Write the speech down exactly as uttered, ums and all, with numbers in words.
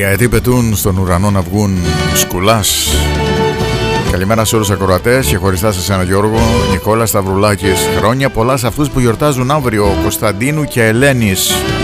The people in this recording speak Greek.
Γιατί πετούν στον ουρανό να βγουν σκουλάς. Καλημέρα σε όλους τους ακροατές και χωριστά σε εσένα Γιώργο, Νικόλα Σταυρουλάκης. Χρόνια πολλά σε αυτούς που γιορτάζουν αύριο, Κωνσταντίνου και Ελένης.